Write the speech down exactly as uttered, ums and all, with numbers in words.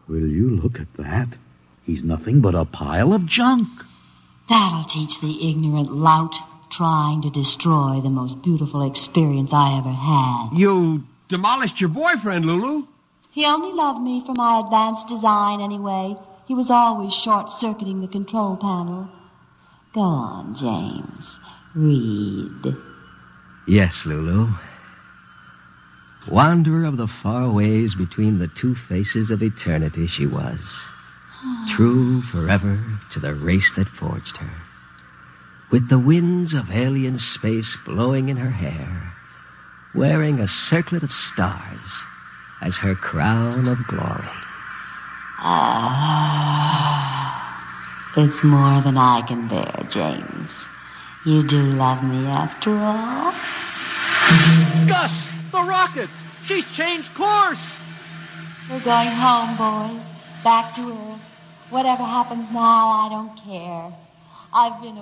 Will you look at that? He's nothing but a pile of junk. That'll teach the ignorant lout trying to destroy the most beautiful experience I ever had. You demolished your boyfriend, Lulu. He only loved me for my advanced design anyway. He was always short-circuiting the control panel. Go on, James. Read. Yes, Lulu. Wanderer of the far ways between the two faces of eternity she was. True forever to the race that forged her. With the winds of alien space blowing in her hair, wearing a circlet of stars as her crown of glory. Ah, it's more than I can bear, James. You do love me after all? Gus, the rockets! She's changed course! We're going home, boys. Back to Earth. Whatever happens now, I don't care. I've been a